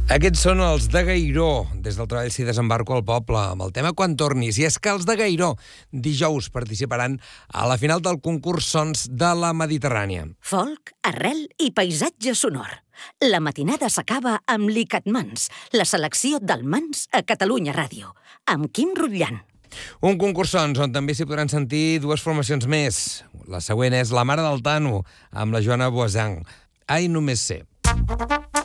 Aquests són els de Gairó. Des del treball s'hi desembarco al poble amb el tema Quan tornis. I és que els de Gairó dijous participaran a la final del concurs Sons de la Mediterrània. Folk, arrel i paisatge sonor. La matinada s'acaba amb l'Icatmans, la selecció del Mans a Catalunya Ràdio, amb Quim Rutllant. Un concurs Sons on també s'hi podran sentir dues formacions més. La següent és La Mare del Tano, amb la Joana Boazang. Ai, només sé.